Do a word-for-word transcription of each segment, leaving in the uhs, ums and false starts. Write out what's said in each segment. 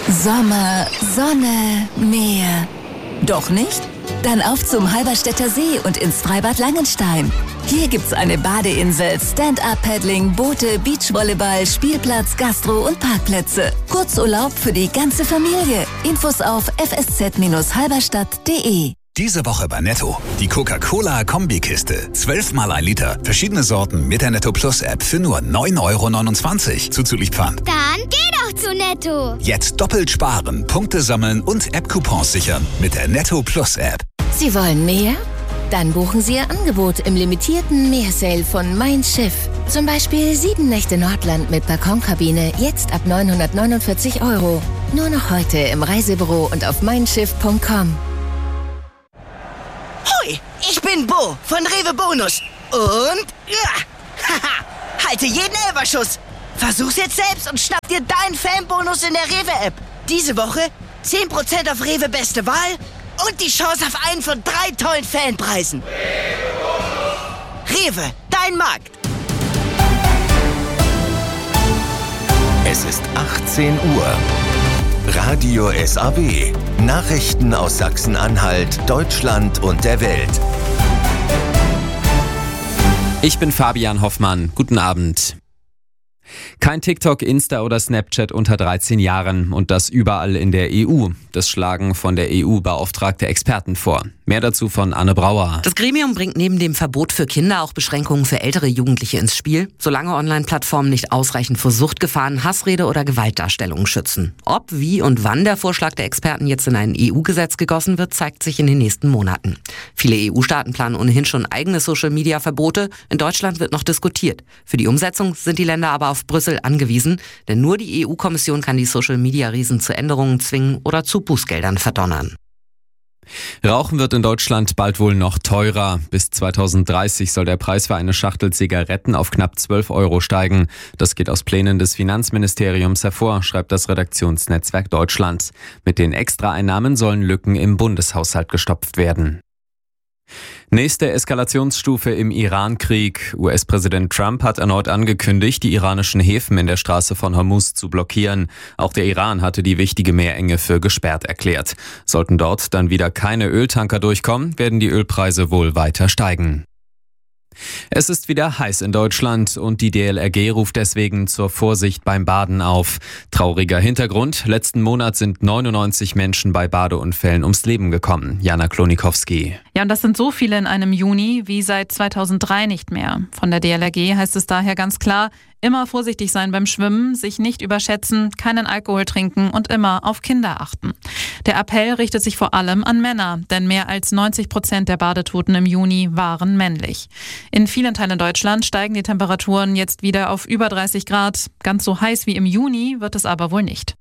Sommer, Sonne, Meer. Doch nicht? Dann auf zum Halberstädter See und ins Freibad Langenstein. Hier gibt's eine Badeinsel, Stand-Up-Paddling, Boote, Beachvolleyball, Spielplatz, Gastro und Parkplätze. Kurzurlaub für die ganze Familie. Infos auf f s z Bindestrich halberstadt punkt d e. Diese Woche bei Netto. Die Coca-Cola-Kombikiste. zwölf mal ein Liter. Verschiedene Sorten mit der Netto Plus App für nur neun Euro neunundzwanzig. Zuzüglich Pfand. Dann geh doch zu Netto. Jetzt doppelt sparen, Punkte sammeln und App-Coupons sichern mit der Netto Plus App. Sie wollen mehr? Dann buchen Sie Ihr Angebot im limitierten Meersale von Mein Schiff. Zum Beispiel sieben Nächte Nordland mit Balkonkabine, jetzt ab neunhundertneunundvierzig Euro. Nur noch heute im Reisebüro und auf mein schiff punkt com. Hoi, ich bin Bo von Rewe Bonus. Und ja, haha, halte jeden Elferschuss. Versuch's jetzt selbst und schnapp dir deinen Fanbonus in der Rewe-App. Diese Woche zehn Prozent auf Rewe Beste Wahl und die Chance auf einen von drei tollen Fanpreisen. Rewe, dein Markt. Es ist achtzehn Uhr. Radio S A W. Nachrichten aus Sachsen-Anhalt, Deutschland und der Welt. Ich bin Fabian Hoffmann. Guten Abend. Kein TikTok, Insta oder Snapchat unter dreizehn Jahren und das überall in der E U. Das schlagen von der E U beauftragte Experten vor. Mehr dazu von Anne Brauer. Das Gremium bringt neben dem Verbot für Kinder auch Beschränkungen für ältere Jugendliche ins Spiel, solange Online-Plattformen nicht ausreichend vor Suchtgefahren, Hassrede oder Gewaltdarstellungen schützen. Ob, wie und wann der Vorschlag der Experten jetzt in ein E U-Gesetz gegossen wird, zeigt sich in den nächsten Monaten. Viele E U-Staaten planen ohnehin schon eigene Social-Media-Verbote. In Deutschland wird noch diskutiert. Für die Umsetzung sind die Länder aber auf Brüssel angewiesen, denn nur die E U-Kommission kann die Social-Media-Riesen zu Änderungen zwingen oder zu Bußgeldern verdonnern. Rauchen wird in Deutschland bald wohl noch teurer. Bis zweitausenddreißig soll der Preis für eine Schachtel Zigaretten auf knapp zwölf Euro steigen. Das geht aus Plänen des Finanzministeriums hervor, schreibt das Redaktionsnetzwerk Deutschland. Mit den Extraeinnahmen sollen Lücken im Bundeshaushalt gestopft werden. Nächste Eskalationsstufe im Iran-Krieg. U S-Präsident Trump hat erneut angekündigt, die iranischen Häfen in der Straße von Hormuz zu blockieren. Auch der Iran hatte die wichtige Meerenge für gesperrt erklärt. Sollten dort dann wieder keine Öltanker durchkommen, werden die Ölpreise wohl weiter steigen. Es ist wieder heiß in Deutschland und die D L R G ruft deswegen zur Vorsicht beim Baden auf. Trauriger Hintergrund: Letzten Monat sind neunundneunzig Menschen bei Badeunfällen ums Leben gekommen. Jana Klonikowski. Ja, und das sind so viele in einem Juni wie seit zweitausenddrei nicht mehr. Von der D L R G heißt es daher ganz klar: Immer vorsichtig sein beim Schwimmen, sich nicht überschätzen, keinen Alkohol trinken und immer auf Kinder achten. Der Appell richtet sich vor allem an Männer, denn mehr als neunzig Prozent der Badetoten im Juni waren männlich. In vielen Teilen Deutschlands steigen die Temperaturen jetzt wieder auf über dreißig Grad. Ganz so heiß wie im Juni wird es aber wohl nicht.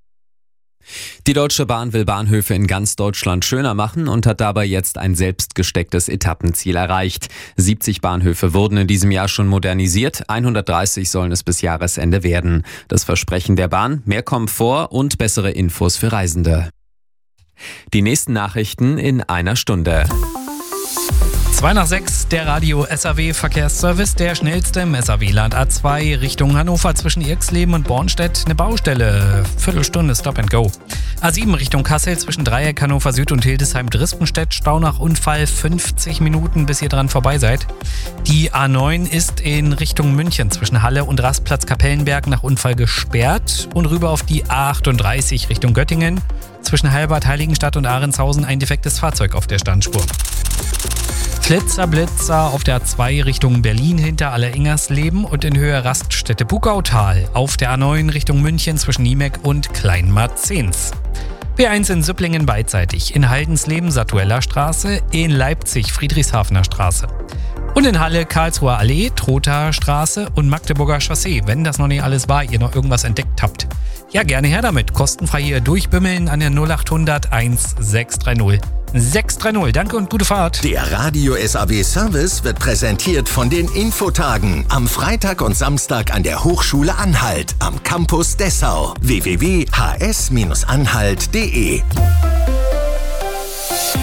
Die Deutsche Bahn will Bahnhöfe in ganz Deutschland schöner machen und hat dabei jetzt ein selbst gestecktes Etappenziel erreicht. siebzig Bahnhöfe wurden in diesem Jahr schon modernisiert, hundertdreißig sollen es bis Jahresende werden. Das Versprechen der Bahn: mehr Komfort und bessere Infos für Reisende. Die nächsten Nachrichten in einer Stunde. zwei nach sechs, der Radio S A W Verkehrsservice, der schnellste im S A W-Land. A zwei Richtung Hannover zwischen Irxleben und Bornstedt eine Baustelle. Viertelstunde Stop and Go. A sieben Richtung Kassel zwischen Dreieck, Hannover Süd und Hildesheim-Drispenstedt. Stau nach Unfall, fünfzig Minuten, bis ihr dran vorbei seid. Die A neun ist in Richtung München zwischen Halle und Rastplatz Kapellenberg nach Unfall gesperrt. Und rüber auf die A achtunddreißig Richtung Göttingen. Zwischen Heilbad, Heiligenstadt und Ahrendshausen ein defektes Fahrzeug auf der Standspur. Flitzer, Blitzer auf der A zwei Richtung Berlin hinter Alleringersleben und in Höhe Raststätte Bugautal. Auf der A neun Richtung München zwischen Niemek und Kleinmarzens. B eins in Süpplingen beidseitig, in Haldensleben Satueller Straße, in Leipzig Friedrichshafener Straße. Und in Halle Karlsruher Allee, Trothaer Straße und Magdeburger Chaussee, wenn das noch nicht alles war, ihr noch irgendwas entdeckt habt. Ja, gerne her damit. Kostenfrei hier durchbimmeln an der null achthundert sechshundertsechzig. sechshundertdreißig. Danke und gute Fahrt. Der Radio S A W Service wird präsentiert von den Infotagen am Freitag und Samstag an der Hochschule Anhalt am Campus Dessau. w w w punkt h s Bindestrich anhalt punkt d e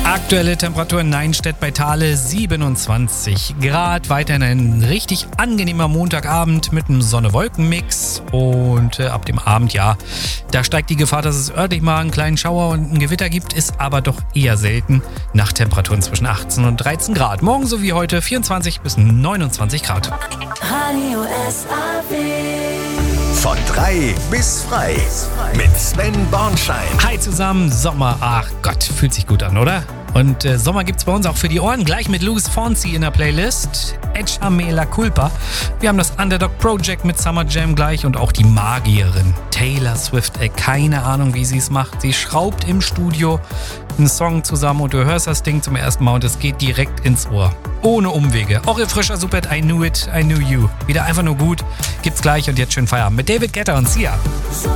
Aktuelle Temperatur in Neinstedt bei Thale siebenundzwanzig Grad. Weiterhin ein richtig angenehmer Montagabend mit einem Sonne-Wolken-Mix. Und äh, ab dem Abend, ja, da steigt die Gefahr, dass es örtlich mal einen kleinen Schauer und ein Gewitter gibt, ist aber doch eher selten. Nachttemperaturen zwischen achtzehn und dreizehn Grad. Morgen so wie heute vierundzwanzig bis neunundzwanzig Grad. Radio S A W. Von drei bis frei. Mit Sven Bornschein. Hi zusammen, Sommer. Ach Gott, fühlt sich gut an, oder? Und äh, Sommer gibt's bei uns auch für die Ohren. Gleich mit Louis Fonsi in der Playlist. Echame la Culpa. Wir haben das Underdog Project mit Summer Jam gleich und auch die Magierin Taylor Swift. Ey, keine Ahnung, wie sie es macht. Sie schraubt im Studio einen Song zusammen und du hörst das Ding zum ersten Mal und es geht direkt ins Ohr. Ohne Umwege. Auch ihr frischer Superhit I Knew It, I Knew You. Wieder einfach nur gut. Gibt's gleich und jetzt schön Feierabend mit David Guetta und Sia. So